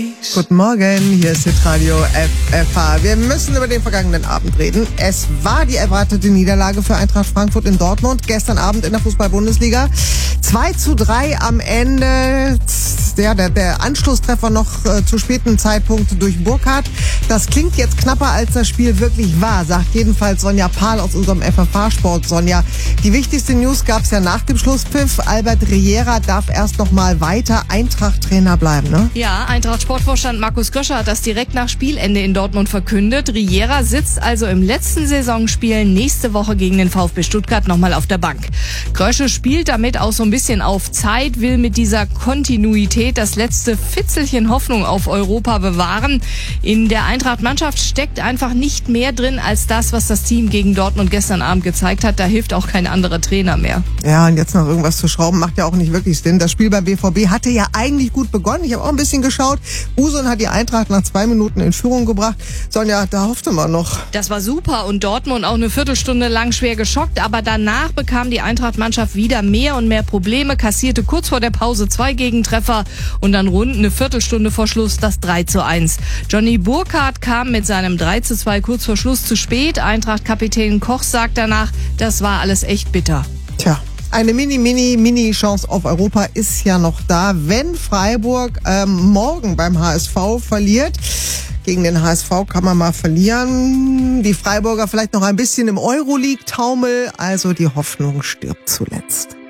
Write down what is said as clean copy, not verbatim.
Guten Morgen, hier ist Hitradio FFH. Wir müssen über den vergangenen Abend reden. Es war die erwartete Niederlage für Eintracht Frankfurt in Dortmund gestern Abend in der Fußball-Bundesliga. 2:3 am Ende. Ja, der Anschlusstreffer noch zu späten Zeitpunkt durch Burkhardt. Das klingt jetzt knapper, als das Spiel wirklich war, sagt jedenfalls Sonja Pahl aus unserem FFH-Sport. Sonja, die wichtigste News gab es ja nach dem Schlusspfiff. Albert Riera darf erst noch mal weiter Eintracht-Trainer bleiben, ne? Ja, Eintracht-Sportvorstand Markus Göscher hat das direkt nach Spielende in Dortmund verkündet. Riera sitzt also im letzten Saisonspiel nächste Woche gegen den VfB Stuttgart nochmal auf der Bank. Gösche spielt damit auch so ein bisschen auf Zeit, will mit dieser Kontinuität das letzte Fitzelchen Hoffnung auf Europa bewahren. In der Eintracht-Mannschaft steckt einfach nicht mehr drin als das, was das Team gegen Dortmund gestern Abend gezeigt hat. Da hilft auch kein anderer Trainer mehr. Ja, und jetzt noch irgendwas zu schrauben, macht ja auch nicht wirklich Sinn. Das Spiel beim BVB hatte ja eigentlich gut begonnen. Ich habe auch ein bisschen geschaut. Usun hat die Eintracht nach 2 Minuten in Führung gebracht. Sonja, da hoffte man noch. Das war super und Dortmund auch eine Viertelstunde lang schwer geschockt. Aber danach bekam die Eintracht-Mannschaft wieder mehr und mehr Probleme, kassierte kurz vor der Pause 2 Gegentreffer und dann rund eine Viertelstunde vor Schluss das 3:1. Johnny Burkhardt kam mit seinem 3:2 kurz vor Schluss zu spät. Eintracht-Kapitän Koch sagt danach, das war alles echt bitter. Tja. Eine Mini-Chance auf Europa ist ja noch da, wenn Freiburg morgen beim HSV verliert. Gegen den HSV kann man mal verlieren. Die Freiburger vielleicht noch ein bisschen im Euroleague-Taumel. Also die Hoffnung stirbt zuletzt.